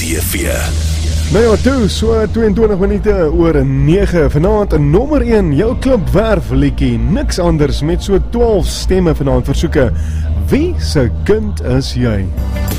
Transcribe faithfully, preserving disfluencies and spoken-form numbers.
D V. Nou ja, toe, so tweeëntwintig minute oor nege. Vanaand nommer een, jou klip werf liedjie. Niks anders met so twaalf stemme vanaand versoeke. Wie se kind is jy?